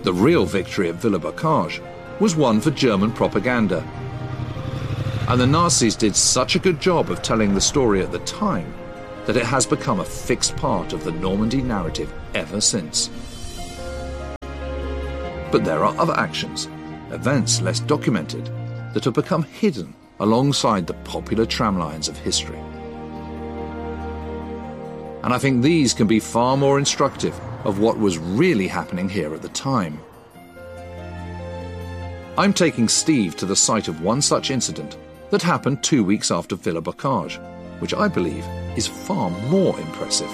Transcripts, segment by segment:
The real victory at Villa-Bocage was won for German propaganda. And the Nazis did such a good job of telling the story at the time that it has become a fixed part of the Normandy narrative ever since. But there are other actions, events less documented, that have become hidden alongside the popular tramlines of history. And I think these can be far more instructive of what was really happening here at the time. I'm taking Steve to the site of one such incident that happened 2 weeks after Villa-Bocage, which I believe is far more impressive.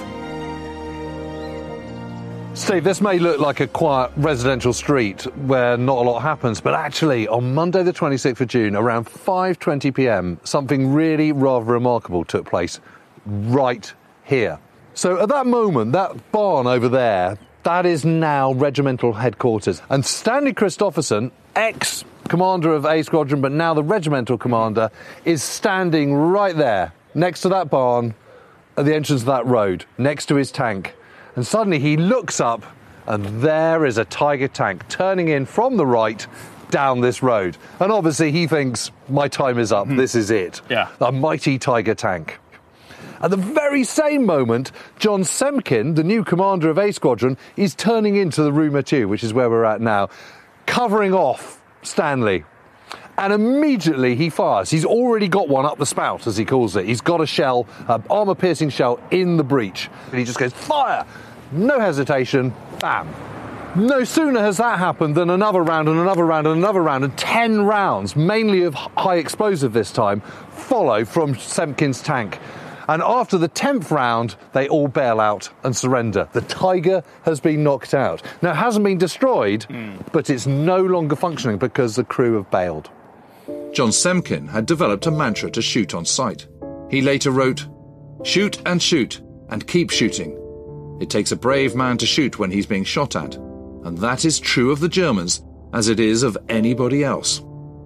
Steve, this may look like a quiet residential street where not a lot happens, but actually on Monday the 26th of June, around 5:20 p.m, something really rather remarkable took place right here. So at that moment, that barn over there, that is now regimental headquarters. And Stanley Christopherson, ex-commander of A Squadron, but now the regimental commander, is standing right there, next to that barn, at the entrance of that road, next to his tank. And suddenly he looks up, and there is a Tiger tank turning in from the right down this road. And obviously he thinks, my time is up, this is it. Yeah. A mighty Tiger tank. At the very same moment, John Semkin, the new commander of A Squadron, is turning into the Rue Mathieu, which is where we're at now, covering off Stanley. And immediately he fires. He's already got one up the spout, as he calls it. He's got a shell, an armour-piercing shell in the breech. And he just goes, fire! No hesitation, bam. No sooner has that happened than another round and another round and another round, and 10 rounds, mainly of high explosive this time, follow from Semkin's tank. And after the 10th round, they all bail out and surrender. The Tiger has been knocked out. Now, it hasn't been destroyed, but it's no longer functioning because the crew have bailed. John Semkin had developed a mantra to shoot on sight. He later wrote, "Shoot and keep shooting. It takes a brave man to shoot when he's being shot at, and that is true of the Germans as it is of anybody else."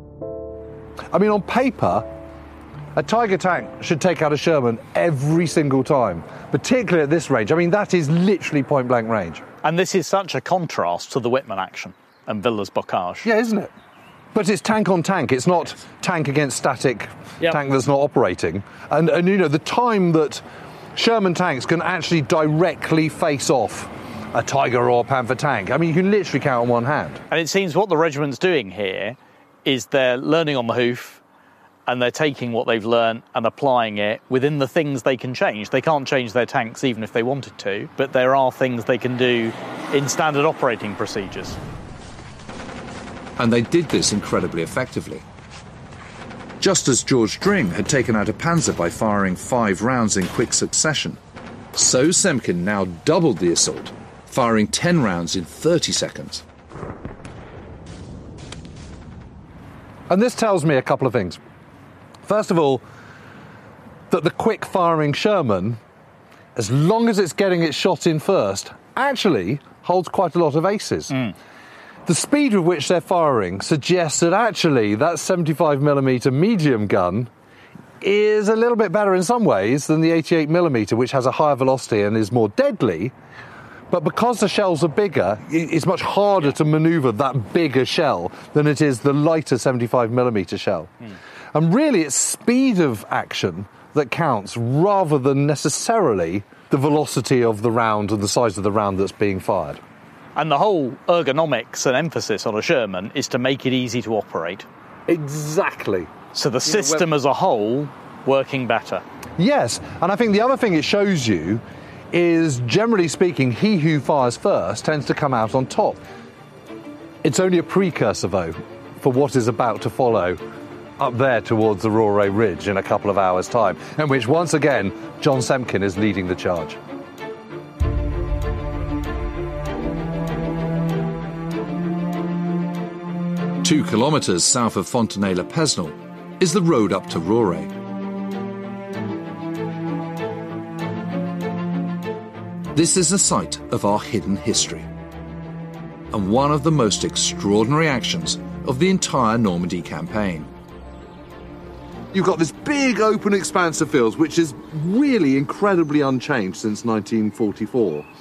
I mean, on paper, a Tiger tank should take out a Sherman every single time, particularly at this range. I mean, that is literally point-blank range. And this is such a contrast to the Whitman action and Villers-Bocage. Yeah, isn't it? But it's tank on tank. It's not tank against static tank that's not operating. And, you know, the time that Sherman tanks can actually directly face off a Tiger or a Panther tank, I mean, you can literally count on one hand. And it seems what the regiment's doing here is they're learning on the hoof, and they're taking what they've learned and applying it within the things they can change. They can't change their tanks even if they wanted to, but there are things they can do in standard operating procedures. And they did this incredibly effectively. Just as George Dring had taken out a Panzer by firing 5 rounds in quick succession, so Semkin now doubled the assault, firing 10 rounds in 30 seconds. And this tells me a couple of things. First of all, that the quick-firing Sherman, as long as it's getting its shot in first, actually holds quite a lot of aces. The speed with which they're firing suggests that actually that 75mm medium gun is a little bit better in some ways than the 88mm, which has a higher velocity and is more deadly. But because the shells are bigger, it's much harder to manoeuvre that bigger shell than it is the lighter 75mm shell. And really, it's speed of action that counts rather than necessarily the velocity of the round and the size of the round that's being fired. And the whole ergonomics and emphasis on a Sherman is to make it easy to operate. Exactly. So the system as a whole working better. Yes, and I think the other thing it shows you is, generally speaking, he who fires first tends to come out on top. It's only a precursor, though, for what is about to follow up there towards the Rauray Ridge in a couple of hours' time, in which, once again, John Semkin is leading the charge. Two kilometres south of Fontenay-le-Pesnel is the road up to Rauray. This is the site of our hidden history, and one of the most extraordinary actions of the entire Normandy campaign. You've got this big open expanse of fields, which is really incredibly unchanged since 1944.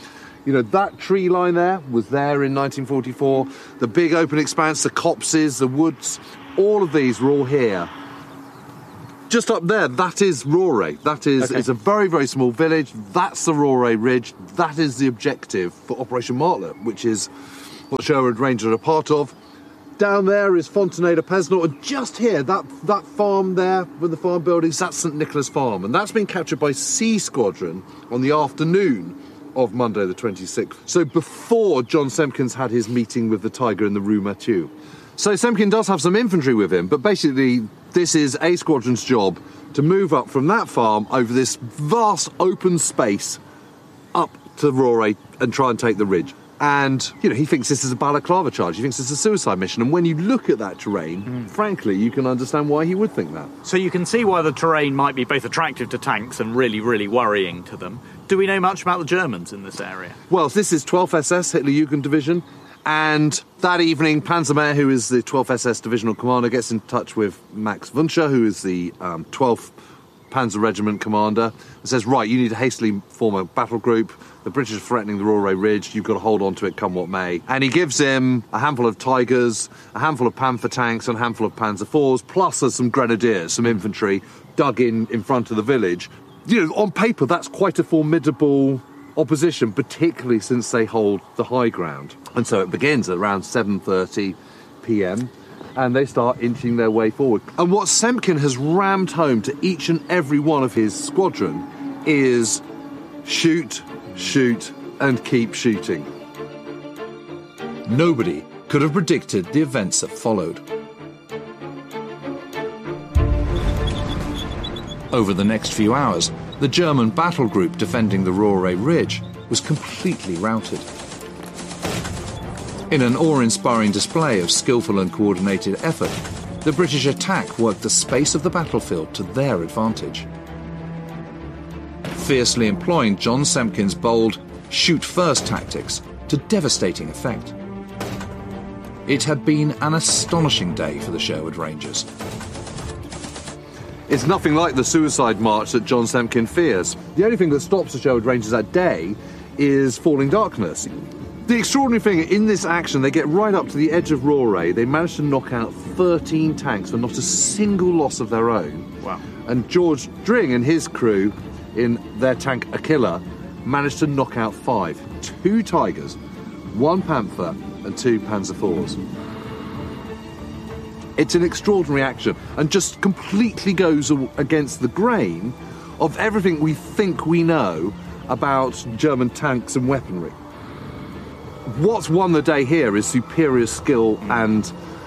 You know, that tree line there was there in 1944. The big open expanse, the copses, the woods, all of these were all here. Just up there, that is Rauray. That is, It's a very, very small village. That's the Rauray Ridge. That is the objective for Operation Martlet, which is what Sherwood Rangers are a part of. Down there is Fontenay Pesnor, and just here, that farm there with the farm buildings, that's St Nicholas Farm, and that's been captured by C Squadron on the afternoon of Monday the 26th. So before John Semkins had his meeting with the Tiger in the Rue Mathieu. So Semkin does have some infantry with him, but basically this is A Squadron's job to move up from that farm over this vast open space up to Rauray and try and take the ridge. And, you know, he thinks this is a balaclava charge. He thinks it's a suicide mission. And when you look at that terrain, frankly, you can understand why he would think that. So you can see why the terrain might be both attractive to tanks and really, really worrying to them. Do we know much about the Germans in this area? Well, this is 12th SS, Hitler-Jugend Division. And that evening, Panzermehr, who is the 12th SS Divisional Commander, gets in touch with Max Wünsche, who is the 12th Panzer Regiment Commander, and says, right, you need to hastily form a battle group. The British are threatening the Rauray Ridge. You've got to hold on to it, come what may. And he gives him a handful of Tigers, a handful of Panther tanks, and a handful of Panzer IVs, plus some grenadiers, some infantry, dug in front of the village. You know, on paper, that's quite a formidable opposition, particularly since they hold the high ground. And so it begins at around 7:30 p.m, and they start inching their way forward. And what Semkin has rammed home to each and every one of his squadron is shoot, shoot, and keep shooting. Nobody could have predicted the events that followed. Over the next few hours, the German battle group defending the Rauray Ridge was completely routed. In an awe-inspiring display of skillful and coordinated effort, the British attack worked the space of the battlefield to their advantage, fiercely employing John Semkin's bold shoot-first tactics to devastating effect. It had been an astonishing day for the Sherwood Rangers. It's nothing like the suicide march that John Semkin fears. The only thing that stops the Sherwood Rangers that day is falling darkness. The extraordinary thing, in this action, they get right up to the edge of Rauray. They manage to knock out 13 tanks for not a single loss of their own. Wow. And George Dring and his crew, in their tank Aquila, managed to knock out 5. 2 Tigers, 1 Panther, and 2 Panzer IVs. It's an extraordinary action and just completely goes against the grain of everything we think we know about German tanks and weaponry. What's won the day here is superior skill and